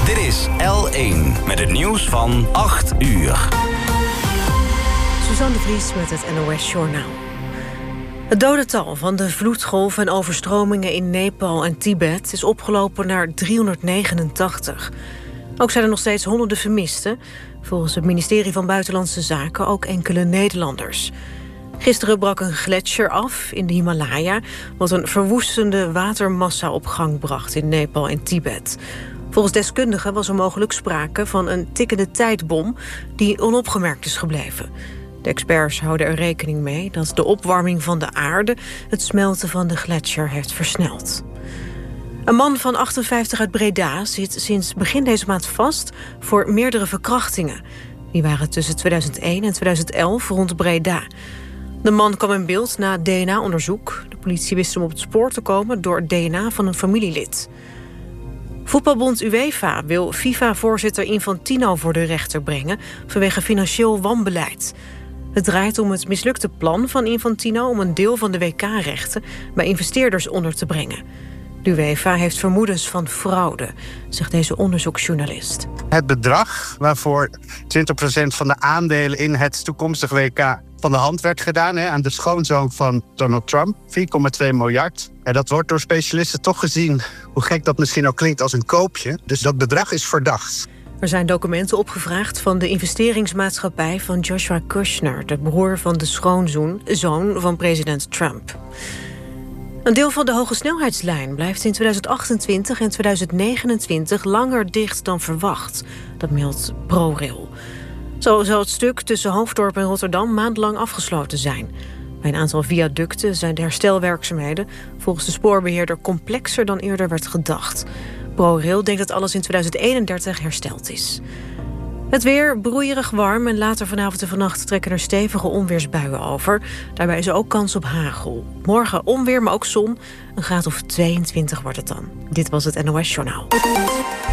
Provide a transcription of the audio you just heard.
Dit is L1 met het nieuws van 8 uur. Suzanne de Vries met het NOS Journaal. Het dodental van de vloedgolf en overstromingen in Nepal en Tibet is opgelopen naar 389. Ook zijn er nog steeds honderden vermisten. Volgens het ministerie van Buitenlandse Zaken ook enkele Nederlanders. Gisteren brak een gletsjer af in de Himalaya, wat een verwoestende watermassa op gang bracht in Nepal en Tibet. Volgens deskundigen was er mogelijk sprake van een tikkende tijdbom die onopgemerkt is gebleven. De experts houden er rekening mee dat de opwarming van de aarde het smelten van de gletsjer heeft versneld. Een man van 58 uit Breda zit sinds begin deze maand vast voor meerdere verkrachtingen. Die waren tussen 2001 en 2011 rond Breda. De man kwam in beeld na DNA-onderzoek. De politie wist hem op het spoor te komen door het DNA van een familielid. Voetbalbond UEFA wil FIFA-voorzitter Infantino voor de rechter brengen vanwege financieel wanbeleid. Het draait om het mislukte plan van Infantino om een deel van de WK-rechten bij investeerders onder te brengen. De UEFA heeft vermoedens van fraude, zegt deze onderzoeksjournalist. Het bedrag waarvoor 20% van de aandelen in het toekomstige WK van de hand werd gedaan aan de schoonzoon van Donald Trump, 4,2 miljard. En dat wordt door specialisten toch gezien, hoe gek dat misschien ook klinkt, als een koopje. Dus dat bedrag is verdacht. Er zijn documenten opgevraagd van de investeringsmaatschappij van Joshua Kushner, de broer van de schoonzoon van president Trump. Een deel van de hogesnelheidslijn blijft in 2028 en 2029 langer dicht dan verwacht. Dat meldt ProRail. Zo zal het stuk tussen Hoofddorp en Rotterdam maandlang afgesloten zijn. Bij een aantal viaducten zijn de herstelwerkzaamheden volgens de spoorbeheerder complexer dan eerder werd gedacht. ProRail denkt dat alles in 2031 hersteld is. Het weer broeierig warm en later vanavond en vannacht trekken er stevige onweersbuien over. Daarbij is er ook kans op hagel. Morgen onweer, maar ook zon. Een graad of 22 wordt het dan. Dit was het NOS Journaal.